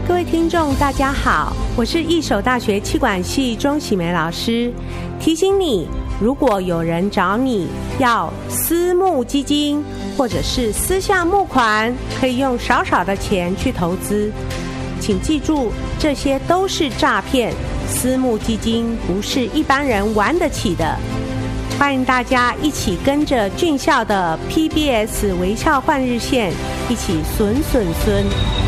各位听众大家好，我是一手大学企管系钟喜梅老师。提醒你，如果有人找你要私募基金或者是私下募款，可以用少少的钱去投资，请记住，这些都是诈骗，私募基金不是一般人玩得起的。欢迎大家一起跟着俊孝的 PBS 微笑换日线，一起损。